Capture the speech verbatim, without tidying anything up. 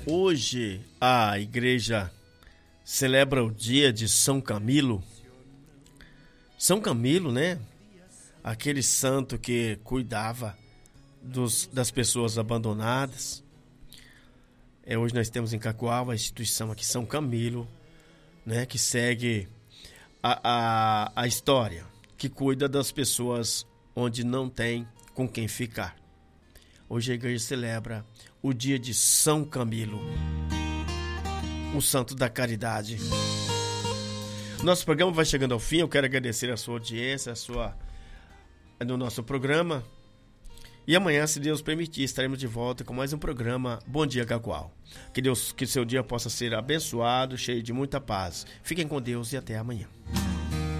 Hoje a igreja celebra o dia de São Camilo. São Camilo, né? Aquele santo que cuidava dos, das pessoas abandonadas. É, hoje nós temos em Cacoal a instituição aqui, São Camilo, né? Que segue a, a, a história, que cuida das pessoas onde não tem com quem ficar. Hoje a igreja celebra o dia de São Camilo, o santo da caridade. Nosso programa vai chegando ao fim. Eu quero agradecer a sua audiência, a sua no nosso programa. E amanhã, se Deus permitir, estaremos de volta com mais um programa Bom Dia Cacoal. Que Deus, que seu dia possa ser abençoado, cheio de muita paz. Fiquem com Deus e até amanhã.